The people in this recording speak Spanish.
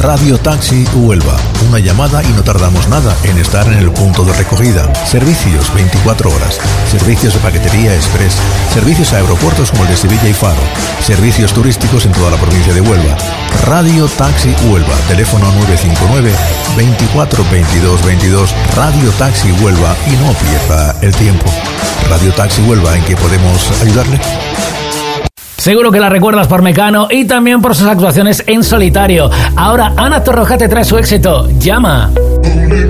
Radio Taxi Huelva. Una llamada y no tardamos nada en estar en el punto de recogida. Servicios 24 horas. Servicios de paquetería express. Servicios a aeropuertos como el de Sevilla y Faro. Servicios turísticos en toda la provincia de Huelva. Radio Taxi Huelva. Teléfono 959 24 22 22. Radio Taxi Huelva, y no pierda el tiempo. Radio Taxi Huelva, ¿en qué podemos ayudarle? Seguro que la recuerdas por Mecano y también por sus actuaciones en solitario. Ahora Ana Torroja te trae su éxito. Llama.